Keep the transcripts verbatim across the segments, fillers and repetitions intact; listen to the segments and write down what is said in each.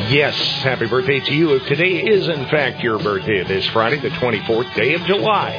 Yes, happy birthday to you. If today is, in fact, your birthday, this Friday, the twenty-fourth day of July.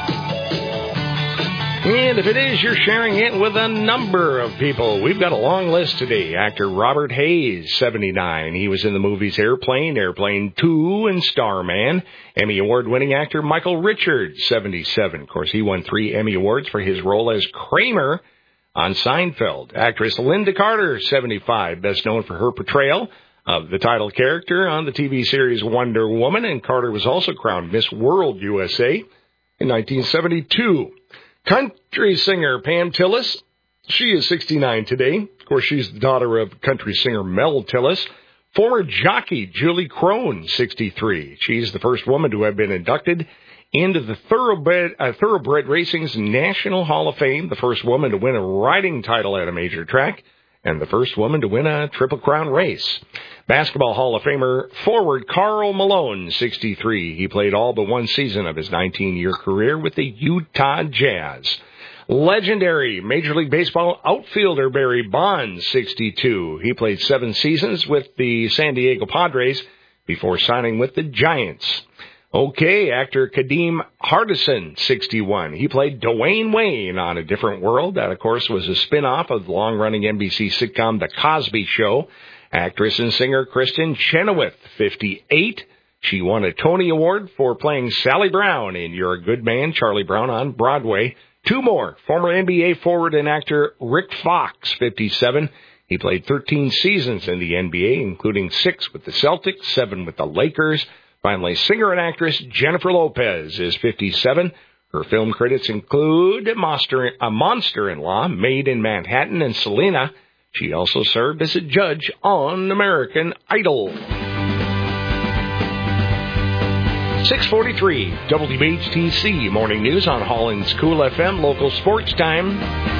And if it is, you're sharing it with a number of people. We've got a long list today. Actor Robert Hayes, seventy-nine. He was in the movies Airplane, Airplane two, and Starman. Emmy Award-winning actor Michael Richards, seventy-seven. Of course, he won three Emmy Awards for his role as Kramer on Seinfeld. Actress Lynda Carter, seventy-five, best known for her portrayal of the title character on the T V series Wonder Woman, and Carter was also crowned Miss World U S A in nineteen seventy-two. Country singer Pam Tillis, she is sixty-nine today. Of course, she's the daughter of country singer Mel Tillis. Former jockey Julie Crone, sixty-three. She's the first woman to have been inducted into the Thoroughbred, uh, Thoroughbred Racing's National Hall of Fame, the first woman to win a riding title at a major track, and the first woman to win a Triple Crown race. Basketball Hall of Famer forward Karl Malone, sixty-three. He played all but one season of his nineteen-year career with the Utah Jazz. Legendary Major League Baseball outfielder Barry Bonds, sixty-two. He played seven seasons with the San Diego Padres before signing with the Giants. Okay, actor Kadeem Hardison, sixty-one. He played Dwayne Wayne on A Different World. That, of course, was a spin-off of the long-running N B C sitcom The Cosby Show. Actress and singer Kristen Chenoweth, fifty-eight. She won a Tony Award for playing Sally Brown in You're a Good Man, Charlie Brown on Broadway. Two more. Former N B A forward and actor Rick Fox, fifty-seven. He played thirteen seasons in the N B A, including six with the Celtics, seven with the Lakers. Finally, singer and actress Jennifer Lopez is fifty-seven. Her film credits include Monster, A Monster-in-Law, Made in Manhattan, and Selena. She also served as a judge on American Idol. six forty-three, W H T C Morning News on Holland's Cool F M, local sports time.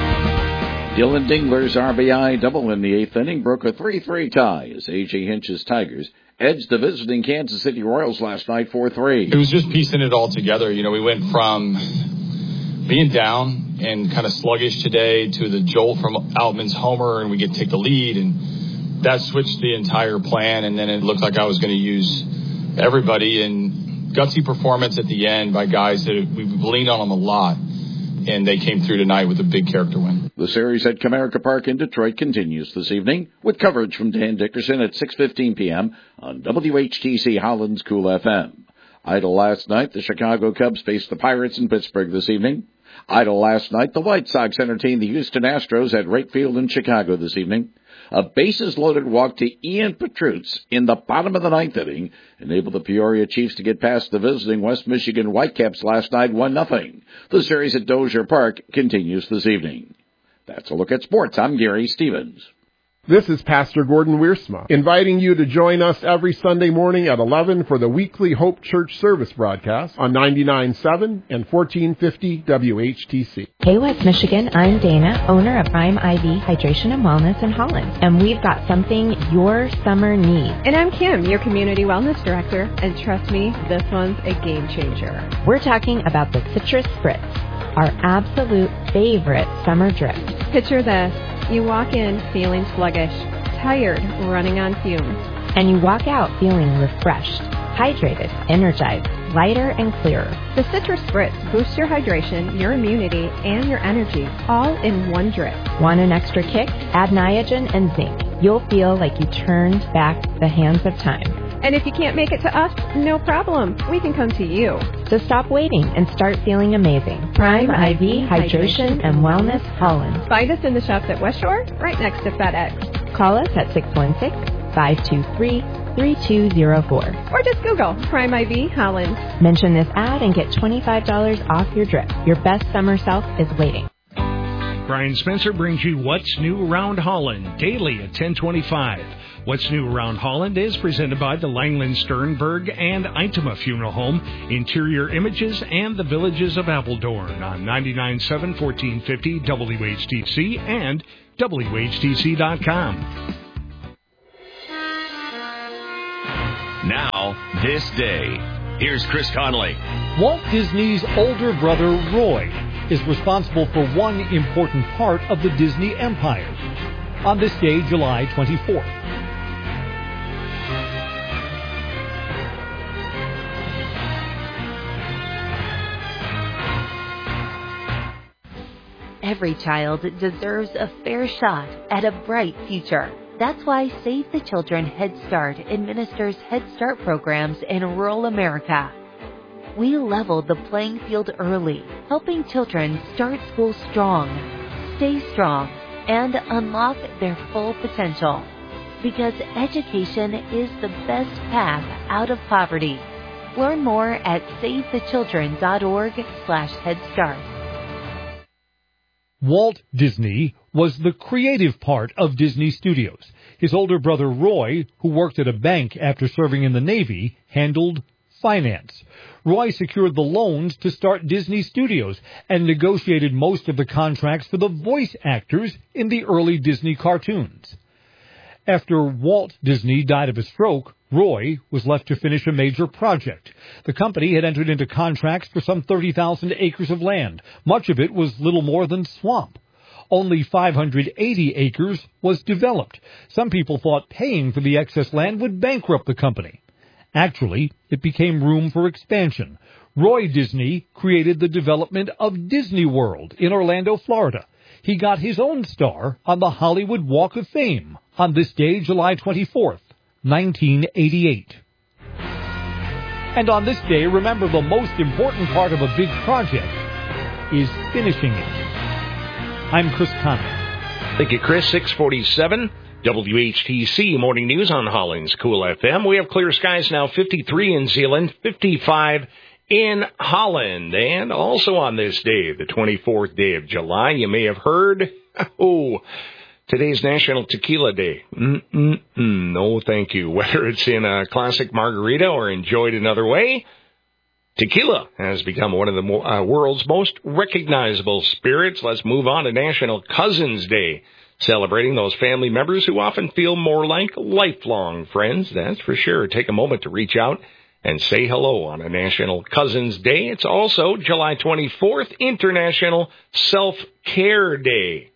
Dylan Dingler's R B I double in the eighth inning broke a three three tie as A J Hinch's Tigers edged the visiting Kansas City Royals last night four three. It was just piecing it all together. You know, we went from being down and kind of sluggish today to the jolt from Outman's homer, and we get to take the lead, and that switched the entire plan, and then it looked like I was going to use everybody, and gutsy performance at the end by guys that we leaned on them a lot, and they came through tonight with a big character win. The series at Comerica Park in Detroit continues this evening with coverage from Dan Dickerson at six fifteen p.m. on W H T C Holland's Cool F M. Idle last night, the Chicago Cubs faced the Pirates in Pittsburgh this evening. Idle last night, the White Sox entertained the Houston Astros at Wright Field in Chicago this evening. A bases-loaded walk to Ian Petrutz in the bottom of the ninth inning enabled the Peoria Chiefs to get past the visiting West Michigan Whitecaps last night one nothing. The series at Dozier Park continues this evening. That's a look at sports. I'm Gary Stevens. This is Pastor Gordon Wiersma, inviting you to join us every Sunday morning at eleven for the weekly Hope Church service broadcast on ninety-nine point seven and fourteen fifty W H T C. Hey West Michigan, I'm Dana, owner of Prime I V Hydration and Wellness in Holland, and we've got something your summer needs. And I'm Kim, your Community Wellness Director, and trust me, this one's a game changer. We're talking about the Citrus Spritz, our absolute favorite summer drip. Picture this. You walk in feeling sluggish, tired, running on fumes. And you walk out feeling refreshed, hydrated, energized, lighter, and clearer. The Citrus Spritz boosts your hydration, your immunity, and your energy, all in one drip. Want an extra kick? Add Niagen and zinc. You'll feel like you turned back the hands of time. And if you can't make it to us, no problem. We can come to you. So stop waiting and start feeling amazing. Prime I V Hydration and Wellness Holland. Find us in the shops at West Shore, right next to FedEx. Call us at six one six, five two three, three two zero four. Or just Google Prime I V Holland. Mention this ad and get twenty-five dollars off your drip. Your best summer self is waiting. Brian Spencer brings you What's New Around Holland daily at ten twenty-five. What's New Around Holland is presented by the Langland Sternberg and Itema Funeral Home, Interior Images, and the Villages of Appledorn on ninety-nine point seven, fourteen fifty W H T C and W H T C dot com. Now, this day. Here's Chris Connolly. Walt Disney's older brother, Roy, is responsible for one important part of the Disney empire. On this day, July twenty-fourth. every child deserves a fair shot at a bright future. That's why Save the Children Head Start administers Head Start programs in rural America. We level the playing field early, helping children start school strong, stay strong, and unlock their full potential. Because education is the best path out of poverty. Learn more at savethechildren.org slash Head Start. Walt Disney was the creative part of Disney Studios. His older brother Roy, who worked at a bank after serving in the Navy, handled finance. Roy secured the loans to start Disney Studios and negotiated most of the contracts for the voice actors in the early Disney cartoons. After Walt Disney died of a stroke, Roy was left to finish a major project. The company had entered into contracts for some thirty thousand acres of land. Much of it was little more than swamp. Only five hundred eighty acres was developed. Some people thought paying for the excess land would bankrupt the company. Actually, it became room for expansion. Roy Disney created the development of Disney World in Orlando, Florida. He got his own star on the Hollywood Walk of Fame on this day, July twenty-fourth, nineteen eighty-eight. And on this day, remember, the most important part of a big project is finishing it. I'm Chris Conley. Thank you, Chris. six forty-seven, W H T C Morning News on Holland's Cool F M. We have clear skies now, fifty-three in Zeeland, fifty-five in Holland. And also on this day, the twenty-fourth day of July, you may have heard, oh, today's National Tequila Day. Mm-mm-mm. No, thank you. Whether it's in a classic margarita or enjoyed another way, tequila has become one of the mo- uh, world's most recognizable spirits. Let's move on to National Cousins Day, celebrating those family members who often feel more like lifelong friends. That's for sure. Take a moment to reach out and say hello on a National Cousins Day. It's also July twenty-fourth, International Self-Care Day.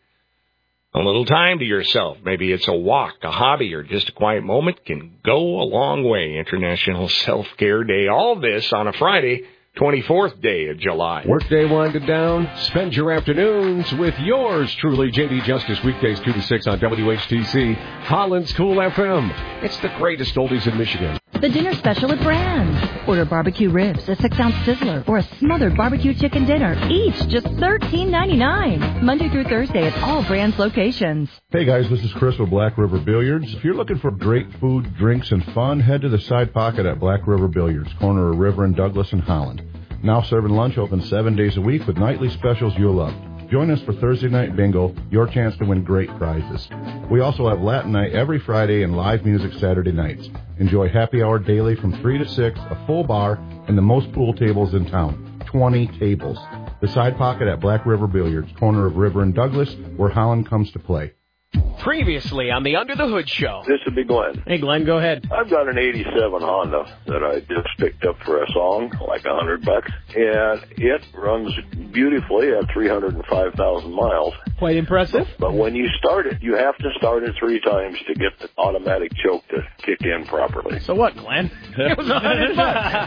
A little time to yourself. Maybe it's a walk, a hobby, or just a quiet moment can go a long way. International Self-Care Day. All this on a Friday, twenty-fourth day of July. Workday winded down. Spend your afternoons with yours truly, J D Justice, weekdays two to six on W H T C, Holland's Cool F M. It's the greatest oldies in Michigan. The dinner special at Brand's. Order barbecue ribs, a six-ounce sizzler, or a smothered barbecue chicken dinner, each just thirteen ninety-nine. Monday through Thursday at all Brand's locations. Hey guys, this is Chris with Black River Billiards. If you're looking for great food, drinks, and fun, head to the side pocket at Black River Billiards, corner of River and Douglas in Holland. Now serving lunch, open seven days a week with nightly specials you'll love. Join us for Thursday Night Bingo, your chance to win great prizes. We also have Latin Night every Friday and live music Saturday nights. Enjoy happy hour daily from three to six, a full bar, and the most pool tables in town, twenty tables. The side pocket at Black River Billiards, corner of River and Douglas, where Holland comes to play. Previously on the Under the Hood Show. This would be Glenn. Hey, Glenn, go ahead. I've got an eighty-seven Honda that I just picked up for a song, like a hundred bucks, and it runs beautifully at three hundred five thousand miles. Quite impressive. But when you start it, you have to start it three times to get the automatic choke to kick in properly. So what, Glenn? It was a hundred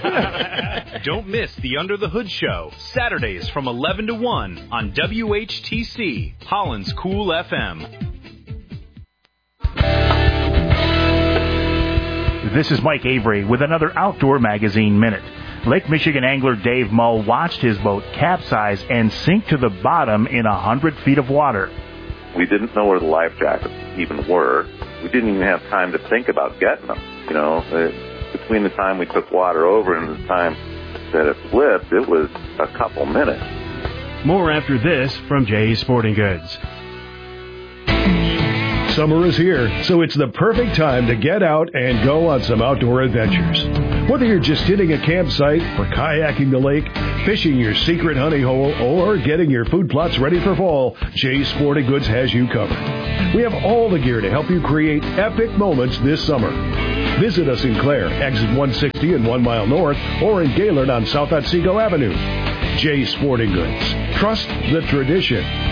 bucks. Don't miss the Under the Hood Show, Saturdays from eleven to one on W H T C, Holland's Cool F M. This is Mike Avery with another Outdoor Magazine Minute. Lake Michigan angler Dave Mull watched his boat capsize and sink to the bottom in one hundred feet of water. We didn't know where the life jackets even were. We didn't even have time to think about getting them. You know, it, between the time we took water over and the time that it flipped, it was a couple minutes. More after this from Jay's Sporting Goods. Summer is here, so it's the perfect time to get out and go on some outdoor adventures. Whether you're just hitting a campsite or kayaking the lake, fishing your secret honey hole, or getting your food plots ready for fall, Jay's Sporting Goods has you covered. We have all the gear to help you create epic moments this summer. Visit us in Clare, exit one sixty and one mile north, or in Gaylord on South Otsego Avenue. Jay's Sporting Goods. Trust the tradition.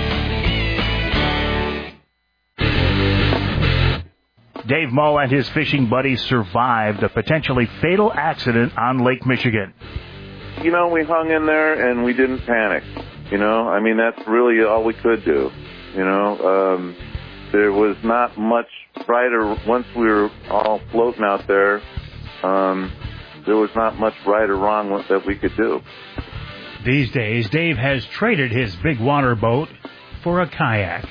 Dave Mull and his fishing buddies survived a potentially fatal accident on Lake Michigan. You know, we hung in there and we didn't panic. You know, I mean, that's really all we could do. You know, um, there was not much right or once we were all floating out there, um, there was not much right or wrong that we could do. These days, Dave has traded his big water boat for a kayak.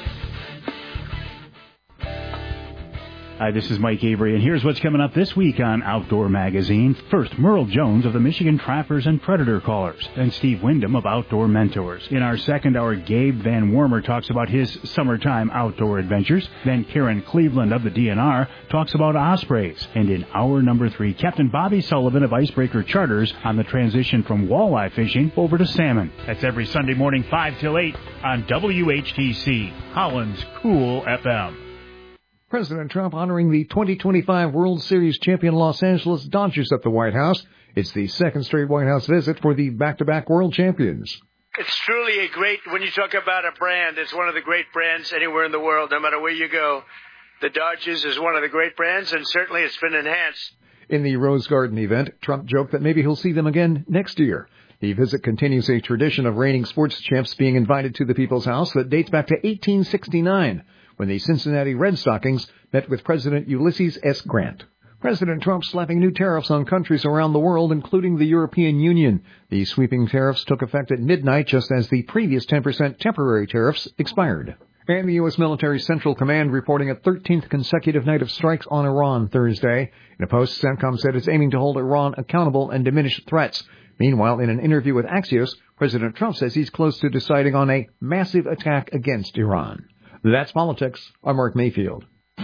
Hi, this is Mike Avery, and here's what's coming up this week on Outdoor Magazine. First, Merle Jones of the Michigan Trappers and Predator Callers, then Steve Wyndham of Outdoor Mentors. In our second hour, Gabe Van Wormer talks about his summertime outdoor adventures. Then Karen Cleveland of the D N R talks about ospreys. And in hour number three, Captain Bobby Sullivan of Icebreaker Charters on the transition from walleye fishing over to salmon. That's every Sunday morning, five till eight on W H T C, Holland's Cool F M. President Trump honoring the twenty twenty-five World Series champion Los Angeles Dodgers at the White House. It's the second straight White House visit for the back-to-back world champions. It's truly a great, when you talk about a brand, it's one of the great brands anywhere in the world, no matter where you go. The Dodgers is one of the great brands, and certainly it's been enhanced. In the Rose Garden event, Trump joked that maybe he'll see them again next year. The visit continues a tradition of reigning sports champs being invited to the People's House that dates back to eighteen sixty-nine. When the Cincinnati Red Stockings met with President Ulysses S. Grant. President Trump slapping new tariffs on countries around the world, including the European Union. The sweeping tariffs took effect at midnight, just as the previous ten percent temporary tariffs expired. And the U S Military Central Command reporting a thirteenth consecutive night of strikes on Iran Thursday. In a post, CENTCOM said it's aiming to hold Iran accountable and diminish threats. Meanwhile, in an interview with Axios, President Trump says he's close to deciding on a massive attack against Iran. That's Politics. I'm Mark Mayfield.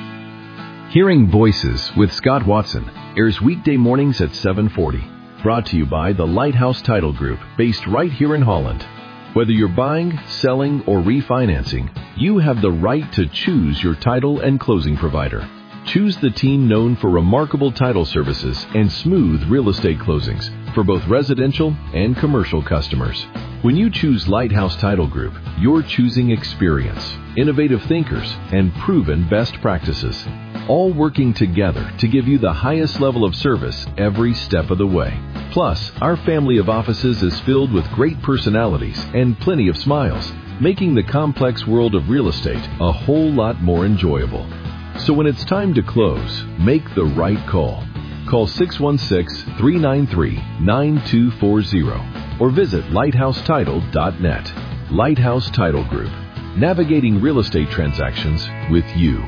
Hearing Voices with Scott Watson airs weekday mornings at seven forty. Brought to you by the Lighthouse Title Group, based right here in Holland. Whether you're buying, selling, or refinancing, you have the right to choose your title and closing provider. Choose the team known for remarkable title services and smooth real estate closings for both residential and commercial customers. When you choose Lighthouse Title Group, you're choosing experience, innovative thinkers, and proven best practices, all working together to give you the highest level of service every step of the way. Plus, our family of offices is filled with great personalities and plenty of smiles, making the complex world of real estate a whole lot more enjoyable. So when it's time to close, make the right call. Call six one six, three nine three, nine two four zero or visit lighthouse title dot net. Lighthouse Title Group, navigating real estate transactions with you.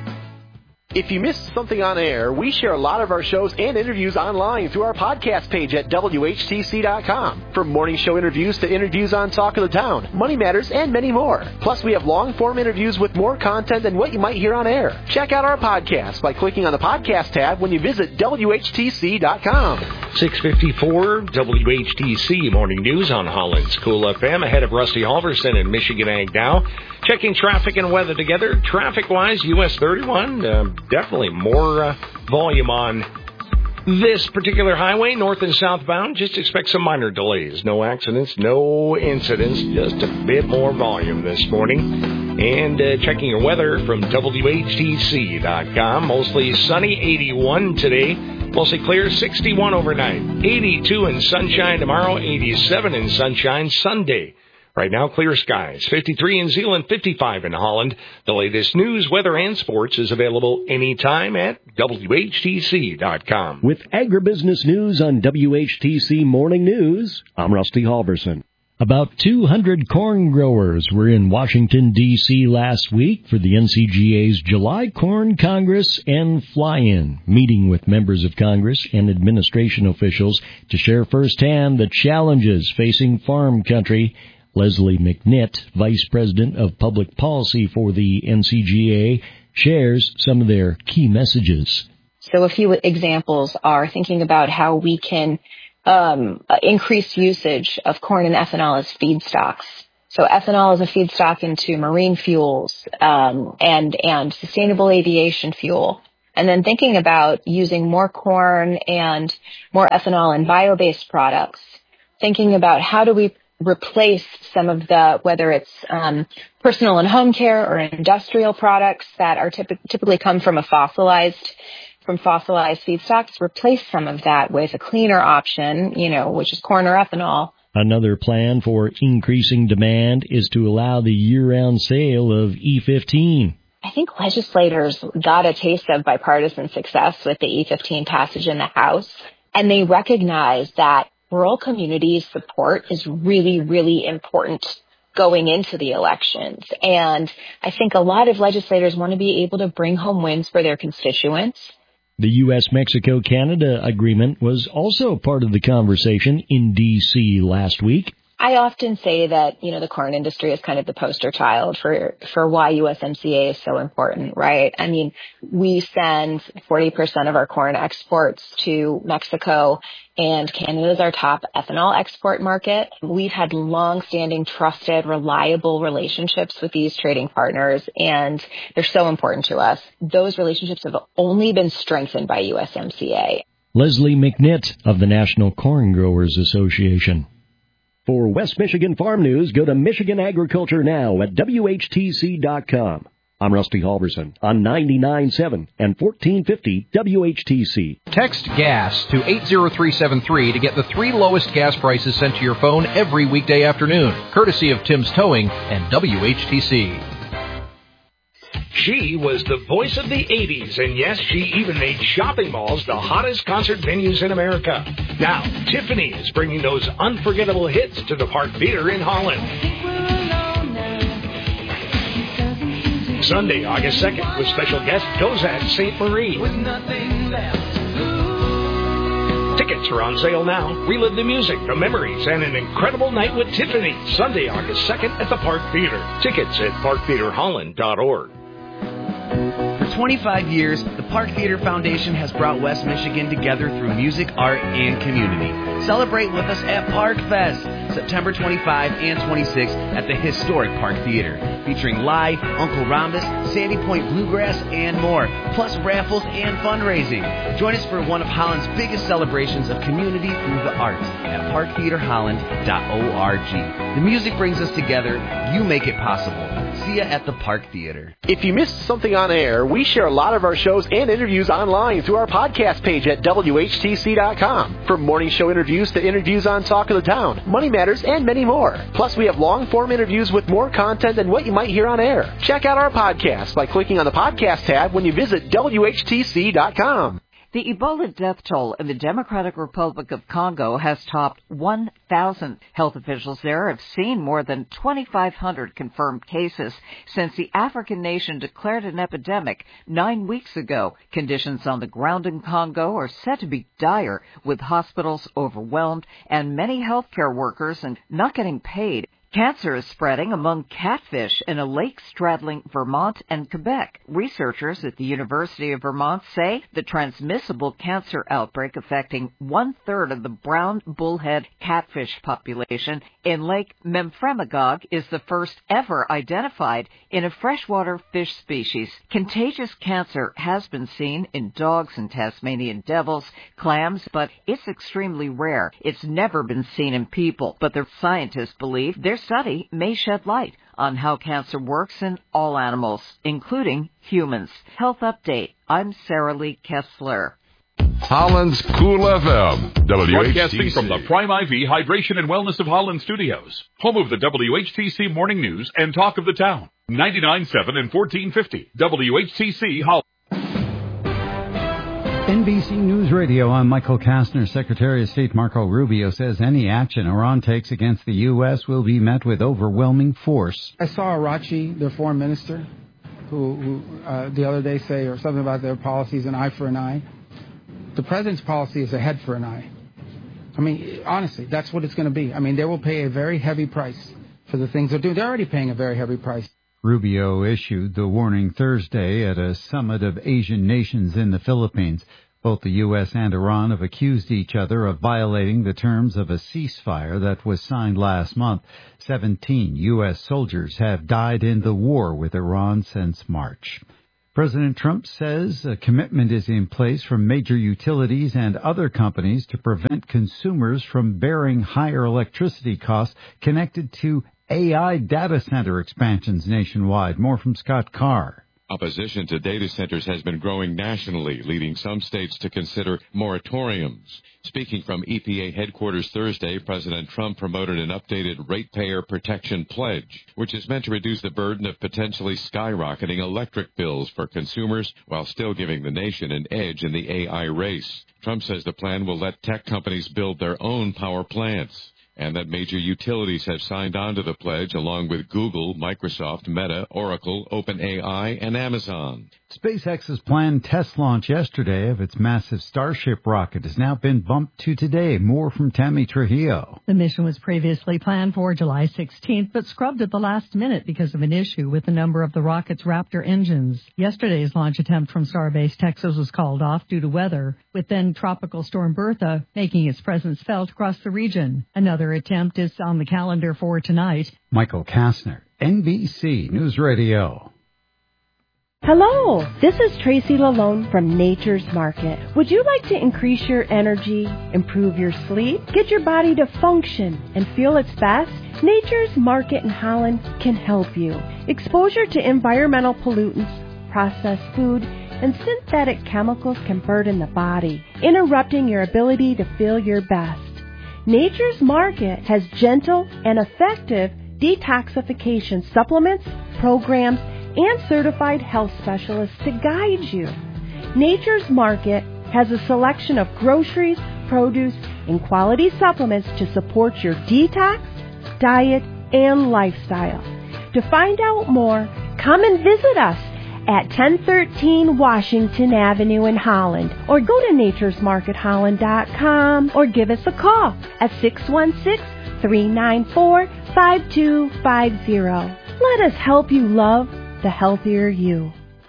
If you missed something on air, we share a lot of our shows and interviews online through our podcast page at W H T C dot com. From morning show interviews to interviews on Talk of the Town, Money Matters, and many more. Plus, we have long-form interviews with more content than what you might hear on air. Check out our podcast by clicking on the podcast tab when you visit W H T C dot com. six fifty-four W H T C Morning News on Holland's Cool F M. Ahead of Rusty Halverson in Michigan Ag Now. Checking traffic and weather together. Traffic-wise, U S thirty-one, uh, definitely more uh, volume on this particular highway, north and southbound. Just expect some minor delays. No accidents, no incidents, just a bit more volume this morning. And uh, checking your weather from W H T C dot com. Mostly sunny, eighty-one today. Mostly clear, sixty-one overnight. eighty-two in sunshine tomorrow, eighty-seven in sunshine Sunday. Right now, clear skies. fifty-three in Zeeland, fifty-five in Holland. The latest news, weather, and sports is available anytime at W H T C dot com. With agribusiness news on W H T C Morning News, I'm Rusty Halverson. About two hundred corn growers were in Washington, D C last week for the N C G A's July Corn Congress and Fly-In, meeting with members of Congress and administration officials to share firsthand the challenges facing farm country. Leslie McNitt, Vice President of Public Policy for the N C G A, shares some of their key messages. So a few examples are thinking about how we can um, increase usage of corn and ethanol as feedstocks. So ethanol is a feedstock into marine fuels um, and and sustainable aviation fuel. And then thinking about using more corn and more ethanol in bio-based products. Thinking about how do we replace some of the, whether it's um, personal and home care or industrial products that are typ- typically come from a fossilized, from fossilized feedstocks, replace some of that with a cleaner option, you know, which is corn or ethanol Another plan for increasing demand is to allow the year-round sale of E fifteen. I think legislators got a taste of bipartisan success with the E fifteen passage in the House, and they recognize that rural communities' support is really, really important going into the elections. And I think a lot of legislators want to be able to bring home wins for their constituents. The U S Mexico Canada agreement was also part of the conversation in D C last week. I often say that, you know, the corn industry is kind of the poster child for, for why U S M C A is so important, right? I mean, we send forty percent of our corn exports to Mexico, and Canada is our top ethanol export market. We've had long-standing, trusted, reliable relationships with these trading partners, and they're so important to us. Those relationships have only been strengthened by U S M C A. Leslie McNitt of the National Corn Growers Association. For West Michigan Farm News, go to Michigan Agriculture Now at W H T C dot com. I'm Rusty Halverson on ninety-nine point seven and fourteen fifty W H T C. Text GAS to eight zero three seven three to get the three lowest gas prices sent to your phone every weekday afternoon, courtesy of Tim's Towing and W H T C. She was the voice of the eighties, and yes, she even made shopping malls the hottest concert venues in America. Now, Tiffany is bringing those unforgettable hits to the Park Theater in Holland. Sunday, August second, with special guest Dozat Saint Marie. Tickets are on sale now. Relive the music, the memories, and an incredible night with Tiffany. Sunday, August second at the Park Theater. Tickets at park theater holland dot org. For twenty-five years, the Park Theater Foundation has brought West Michigan together through music, art, and community. Celebrate with us at Park Fest, September twenty-fifth and twenty-sixth at the historic Park Theater, featuring live Uncle Rhombus, Sandy Point Bluegrass, and more, plus raffles and fundraising. Join us for one of Holland's biggest celebrations of community through the arts at park theater holland dot org. The music brings us together. You make it possible. See ya at the Park Theater. If you missed something on air, we share a lot of our shows and interviews online through our podcast page at W H T C dot com. From morning show interviews to interviews on Talk of the Town, Money Matters, and many more. Plus, we have long-form interviews with more content than what you might hear on air. Check out our podcast by clicking on the podcast tab when you visit W H T C dot com. The Ebola death toll in the Democratic Republic of Congo has topped one thousand. Health officials there have seen more than twenty-five hundred confirmed cases since the African nation declared an epidemic nine weeks ago. Conditions on the ground in Congo are said to be dire, with hospitals overwhelmed and many healthcare workers not getting paid. Cancer is spreading among catfish in a lake straddling Vermont and Quebec. Researchers at the University of Vermont say the transmissible cancer outbreak affecting one-third of the brown bullhead catfish population in Lake Memphremagog is the first ever identified in a freshwater fish species. Contagious cancer has been seen in dogs and Tasmanian devils, clams, but it's extremely rare. It's never been seen in people, but the scientists believe there's study may shed light on how cancer works in all animals, including humans. Health Update. I'm Sarah Lee Kessler. Holland's Cool F M. W H T C. Broadcasting from the Prime I V Hydration and Wellness of Holland studios. Home of the W H T C Morning News and Talk of the Town. ninety-nine point seven and fourteen fifty. W H T C Holland. N B C News Radio, I'm Michael Kastner. Secretary of State Marco Rubio says any action Iran takes against the U S will be met with overwhelming force. I saw Arachi, their foreign minister, who, who uh, the other day say or something about their policies, an eye for an eye. The president's policy is a head for an eye. I mean, honestly, that's what it's going to be. I mean, they will pay a very heavy price for the things they're doing. They're already paying a very heavy price. Rubio issued the warning Thursday at a summit of Asian nations in the Philippines. Both the U S and Iran have accused each other of violating the terms of a ceasefire that was signed last month. Seventeen U S soldiers have died in the war with Iran since March. President Trump says a commitment is in place from major utilities and other companies to prevent consumers from bearing higher electricity costs connected to A I data center expansions nationwide. More from Scott Carr. Opposition to data centers has been growing nationally, leading some states to consider moratoriums. Speaking from E P A headquarters Thursday, President Trump promoted an updated ratepayer protection pledge, which is meant to reduce the burden of potentially skyrocketing electric bills for consumers while still giving the nation an edge in the A I race. Trump says the plan will let tech companies build their own power plants, and that major utilities have signed on to the pledge along with Google, Microsoft, Meta, Oracle, OpenAI, and Amazon. SpaceX's planned test launch yesterday of its massive Starship rocket has now been bumped to today. More from Tammy Trujillo. The mission was previously planned for July sixteenth, but scrubbed at the last minute because of an issue with a number of the rocket's Raptor engines. Yesterday's launch attempt from Starbase Texas was called off due to weather, with then Tropical Storm Bertha making its presence felt across the region. Another attempt is on the calendar for tonight. Michael Kastner, N B C News Radio. Hello, this is Tracy Lalone from Nature's Market. Would you like to increase your energy, improve your sleep, get your body to function and feel its best? Nature's Market in Holland can help you. Exposure to environmental pollutants, processed food, and synthetic chemicals can burden the body, interrupting your ability to feel your best. Nature's Market has gentle and effective detoxification supplements, programs, and certified health specialists to guide you. Nature's Market has a selection of groceries, produce, and quality supplements to support your detox, diet, and lifestyle. To find out more, come and visit us at ten thirteen Washington Avenue in Holland, or go to natures market holland dot com, or give us a call at six one six, three nine four, five two five zero. Let us help you love the healthier you.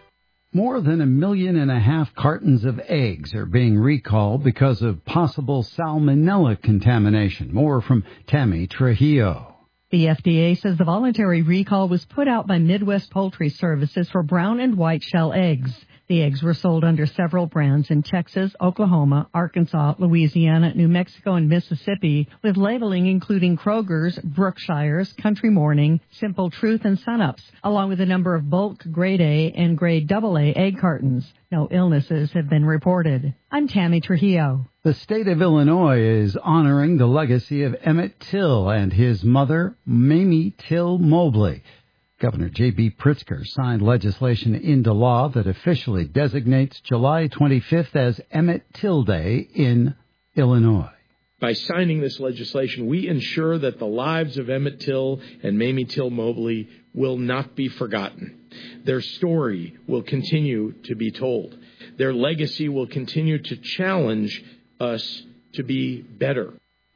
More than a million and a half cartons of eggs are being recalled because of possible salmonella contamination. More from Tammy Trujillo. The F D A says the voluntary recall was put out by Midwest Poultry Services for brown and white shell eggs. The eggs were sold under several brands in Texas, Oklahoma, Arkansas, Louisiana, New Mexico, and Mississippi, with labeling including Kroger's, Brookshire's, Country Morning, Simple Truth, and Sunups, along with a number of bulk grade A and grade double A egg cartons. No illnesses have been reported. I'm Tammy Trujillo. The state of Illinois is honoring the legacy of Emmett Till and his mother, Mamie Till Mobley. Governor J B. Pritzker signed legislation into law that officially designates July twenty-fifth as Emmett Till Day in Illinois. By signing this legislation, we ensure that the lives of Emmett Till and Mamie Till Mobley will not be forgotten. Their story will continue to be told. Their legacy will continue to challenge us to be better.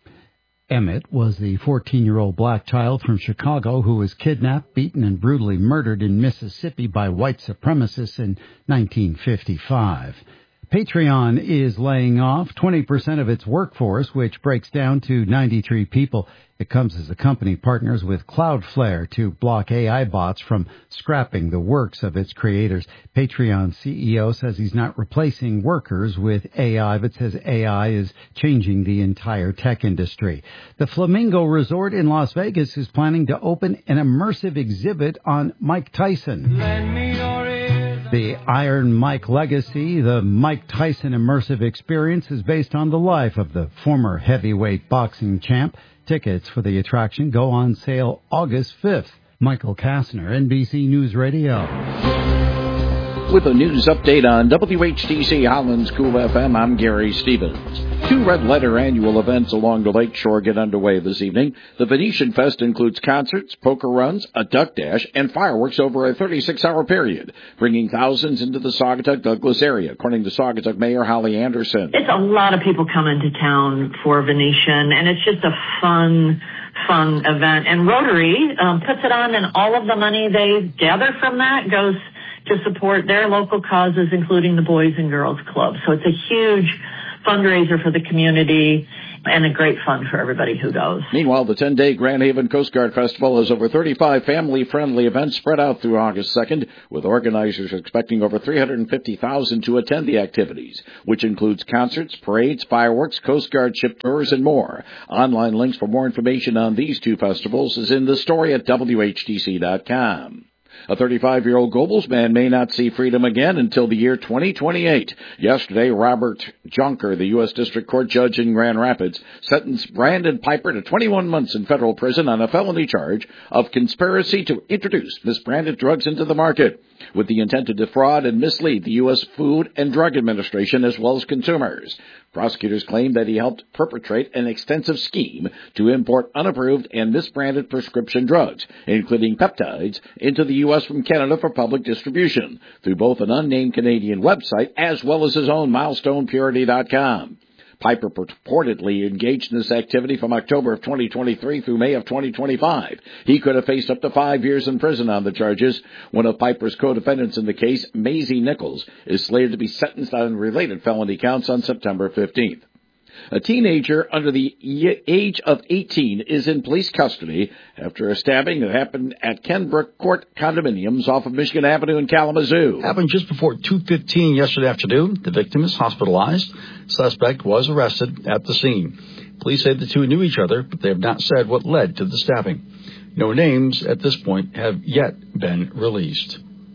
Emmett was the fourteen-year-old black child from Chicago who was kidnapped, beaten, and brutally murdered in Mississippi by white supremacists in nineteen fifty-five. Patreon is laying off twenty percent of its workforce, which breaks down to ninety-three people. It comes as the company partners with Cloudflare to block A I bots from scrapping the works of its creators. Patreon C E O says he's not replacing workers with A I, but says A I is changing the entire tech industry. The Flamingo Resort in Las Vegas is planning to open an immersive exhibit on Mike Tyson. The Iron Mike Legacy, the Mike Tyson immersive experience, is based on the life of the former heavyweight boxing champ. Tickets for the attraction go on sale August fifth. Michael Kastner, N B C News Radio. With a news update on W H T C Holland's Cool F M, I'm Gary Stevens. Two Red Letter annual events along the lakeshore get underway this evening. The Venetian Fest includes concerts, poker runs, a duck dash, and fireworks over a thirty-six hour period, bringing thousands into the Saugatuck-Douglas area, according to Saugatuck Mayor Holly Anderson. It's a lot of people come into town for Venetian, and it's just a fun, fun event. And Rotary um, puts it on, and all of the money they gather from that goes to support their local causes, including the Boys and Girls Club. So it's a huge fundraiser for the community and a great fun for everybody who goes. Meanwhile, the ten-day Grand Haven Coast Guard Festival has over thirty-five family-friendly events spread out through August second, with organizers expecting over three hundred fifty thousand to attend the activities, which includes concerts, parades, fireworks, Coast Guard ship tours, and more. Online links for more information on these two festivals is in the story at W H T C dot com. A thirty-five-year-old Goebbels man may not see freedom again until the year twenty twenty-eight. Yesterday, Robert Jonker, the U S District Court judge in Grand Rapids, sentenced Brandon Piper to twenty-one months in federal prison on a felony charge of conspiracy to introduce misbranded drugs into the market with the intent to defraud and mislead the U S Food and Drug Administration as well as consumers. Prosecutors claim that he helped perpetrate an extensive scheme to import unapproved and misbranded prescription drugs, including peptides, into the U S from Canada for public distribution through both an unnamed Canadian website as well as his own milestone purity dot com. Piper purportedly engaged in this activity from October of twenty twenty-three through May of twenty twenty-five. He could have faced up to five years in prison on the charges. One of Piper's co-defendants in the case, Maisie Nichols, is slated to be sentenced on related felony counts on September fifteenth. A teenager under the age of eighteen is in police custody after a stabbing that happened at Kenbrook Court condominiums off of Michigan Avenue in Kalamazoo. Happened just before two fifteen yesterday afternoon. The victim is hospitalized. Suspect was arrested at the scene. Police say the two knew each other, but they have not said what led to the stabbing. No names at this point have yet been released.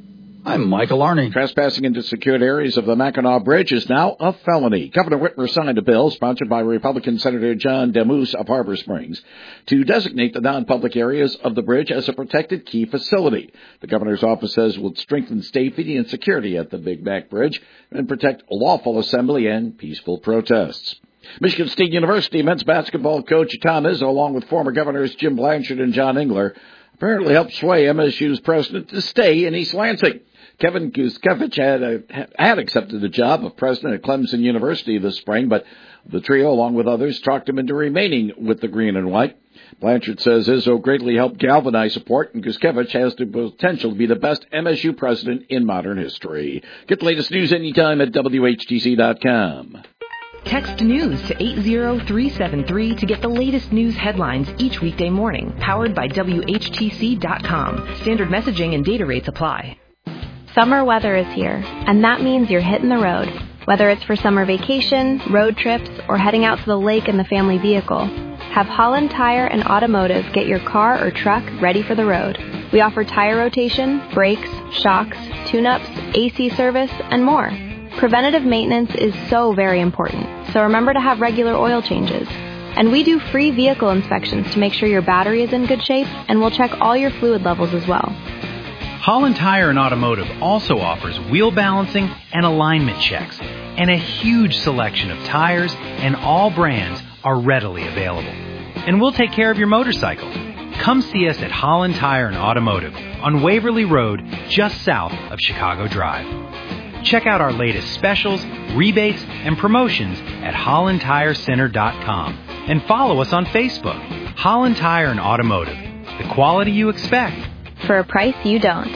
I'm Michael Arney. Trespassing into secured areas of the Mackinac Bridge is now a felony. Governor Whitmer signed a bill sponsored by Republican Senator John Demus of Harbor Springs to designate the non-public areas of the bridge as a protected key facility. The governor's office says it will strengthen safety and security at the Big Mac Bridge and protect lawful assembly and peaceful protests. Michigan State University men's basketball coach Tom Izzo, along with former governors Jim Blanchard and John Engler, apparently helped sway M S U's president to stay in East Lansing. Kevin Guskevich had, a, had accepted the job of president at Clemson University this spring, but the trio, along with others, talked him into remaining with the green and white. Blanchard says Izzo greatly helped galvanize support, and Guskevich has the potential to be the best M S U president in modern history. Get the latest news anytime at W H T C dot com. Text news to eight zero three seven three to get the latest news headlines each weekday morning. Powered by W H T C dot com. Standard messaging and data rates apply. Summer weather is here, and that means you're hitting the road. Whether it's for summer vacation, road trips, or heading out to the lake in the family vehicle, have Holland Tire and Automotive get your car or truck ready for the road. We offer tire rotation, brakes, shocks, tune-ups, A C service, and more. Preventative maintenance is so very important, so remember to have regular oil changes. And we do free vehicle inspections to make sure your battery is in good shape, and we'll check all your fluid levels as well. Holland Tire and Automotive also offers wheel balancing and alignment checks, and a huge selection of tires and all brands are readily available. And we'll take care of your motorcycle. Come see us at Holland Tire and Automotive on Waverly Road, just south of Chicago Drive. Check out our latest specials, rebates, and promotions at holland tire center dot com and follow us on Facebook. Holland Tire and Automotive, the quality you expect for a price you don't.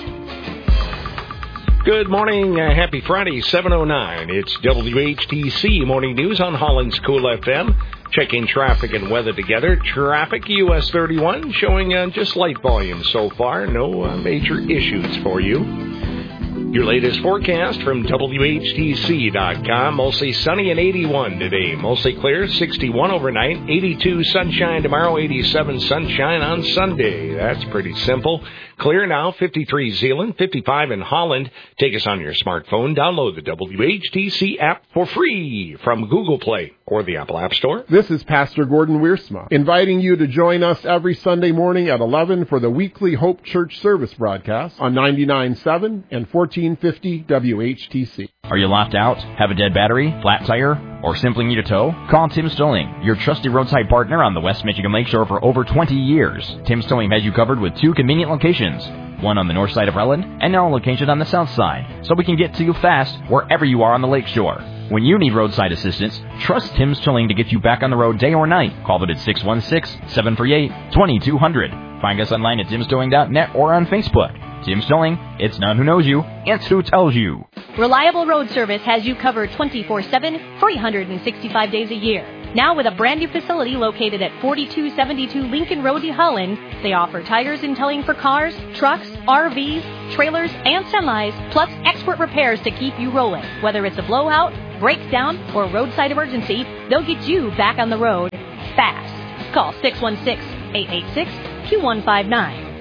Good morning. Uh, happy Friday, seven oh nine. It's W H T C Morning News on Holland's Cool F M. Checking traffic and weather together. Traffic, U S thirty-one, showing uh, just light volume so far. No uh, major issues for you. Your latest forecast from W H T C dot com. Mostly sunny and eighty-one today. Mostly clear, sixty-one overnight, eighty-two sunshine tomorrow, eighty-seven sunshine on Sunday. That's pretty simple. Clear now, fifty-three Zeeland, fifty-five in Holland. Take us on your smartphone. Download the W H T C app for free from Google Play or the Apple App Store. This is Pastor Gordon Wiersma, inviting you to join us every Sunday morning at eleven for the weekly Hope Church service broadcast on ninety-nine point seven and fourteen fifty W H T C. Are you locked out? Have a dead battery? Flat tire? Or simply need a tow? Call Tim's Towing, your trusty roadside partner on the West Michigan Lakeshore for over twenty years. Tim's Towing has you covered with two convenient locations, one on the north side of Relland and now a location on the south side, so we can get to you fast wherever you are on the lakeshore. When you need roadside assistance, trust Tim's Towing to get you back on the road day or night. Call them at six one six, seven three eight, two two zero zero. Find us online at tims towing dot net or on Facebook. Tim's Towing, it's not who knows you, it's who tells you. Reliable Road Service has you covered twenty-four seven, three hundred sixty-five days a year. Now with a brand new facility located at forty-two seventy-two Lincoln Road, Holland, they offer tires and towing for cars, trucks, R Vs, trailers, and semis, plus expert repairs to keep you rolling. Whether it's a blowout, breakdown, or roadside emergency, they'll get you back on the road fast. Call six one six, eight eight six, two one five nine.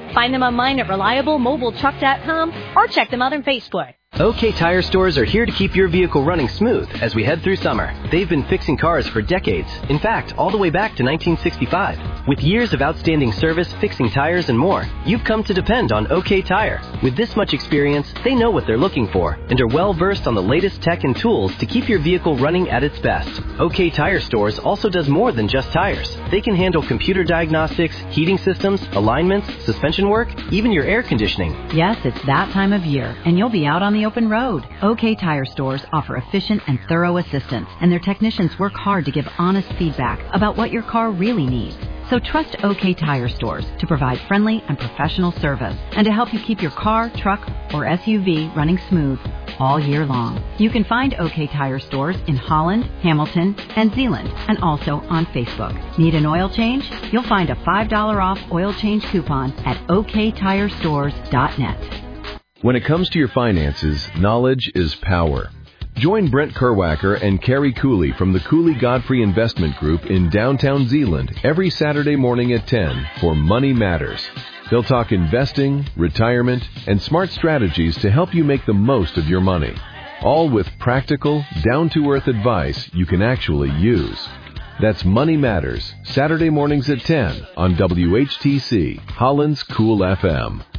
Find them online at reliable mobile truck dot com or check them out on Facebook. OK Tire Stores are here to keep your vehicle running smooth as we head through summer. They've been fixing cars for decades. In fact, all the way back to nineteen sixty-five. With years of outstanding service, fixing tires, and more, you've come to depend on OK Tire. With this much experience, they know what they're looking for and are well versed on the latest tech and tools to keep your vehicle running at its best. OK Tire Stores also does more than just tires. They can handle computer diagnostics, heating systems, alignments, suspension work, even your air conditioning. Yes, it's that time of year, and you'll be out on the open road. OK Tire Stores offer efficient and thorough assistance, and their technicians work hard to give honest feedback about what your car really needs. So trust OK Tire Stores to provide friendly and professional service and to help you keep your car, truck, or S U V running smooth all year long. You can find OK Tire Stores in Holland, Hamilton, and Zeeland, and also on Facebook. Need an oil change? You'll find a five dollars off oil change coupon at O K tire stores dot net. When it comes to your finances, knowledge is power. Join Brent Kerwacker and Carrie Cooley from the Cooley Godfrey Investment Group in downtown Zeeland every Saturday morning at ten for Money Matters. They'll talk investing, retirement, and smart strategies to help you make the most of your money. All with practical, down-to-earth advice you can actually use. That's Money Matters, Saturday mornings at ten on W H T C, Holland's Cool F M.